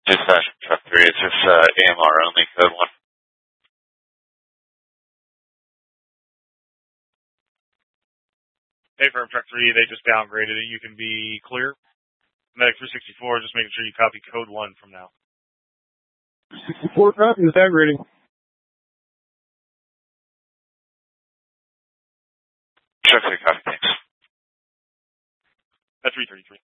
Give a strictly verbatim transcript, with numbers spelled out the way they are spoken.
Dispatch truck three, it's just uh, A M R only, code one. Hey, firm truck three, they just downgraded it. You can be clear. Medic three sixty-four, just making sure you copy code one from now. sixty-four copy is downgrading. Truck three, copy, thanks. That's three thirty-three.